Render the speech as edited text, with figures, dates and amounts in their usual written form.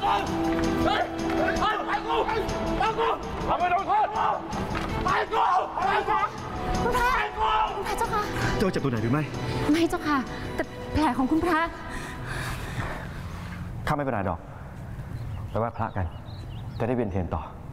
กูเฮ้ยไปกูทำไมโดนโทษไปกูไปกูคุณพระเจ้าค่ะเจ้าเจ็บตัวไหนหรือไม่ไม่เจ้าค่ะแต่แผลของคุณพระข้าไม่เป็นไรดอกไปไหว้พระกันจะได้เวียนเทียนต่อ